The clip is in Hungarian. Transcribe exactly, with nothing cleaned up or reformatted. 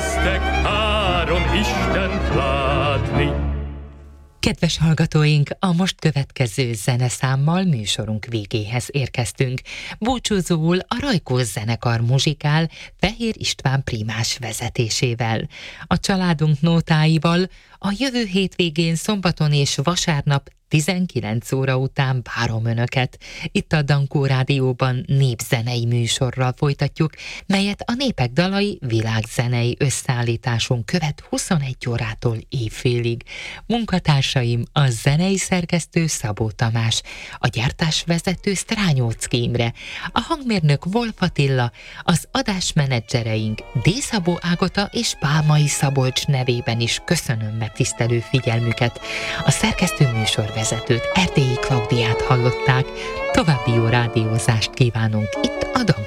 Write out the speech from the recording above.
győztek három Istent látni. Kedves hallgatóink, a most következő zeneszámmal műsorunk végéhez érkeztünk. Búcsúzóul a Rajkós zenekar muzsikál Fehér István primás vezetésével. A családunk nótáival a jövő hétvégén szombaton és vasárnap tizenkilenc óra után várom Önöket. Itt a Dankó Rádióban népzenei műsorral folytatjuk, melyet a Népek Dalai világzenei összeállításunk követ huszonegy órától éjfélig. Munkatársaim a zenei szerkesztő Szabó Tamás, a gyártásvezető Strányóczky Imre, a hangmérnök Wolf Attila, az adásmenedzsereink D. Szabó Ágota és Pálmai Szabolcs nevében is köszönöm megtisztelő figyelmüket. A szerkesztő műsorvezetőt, Erdélyi Klaudiát hallották. További jó rádiózást kívánunk itt a Dankó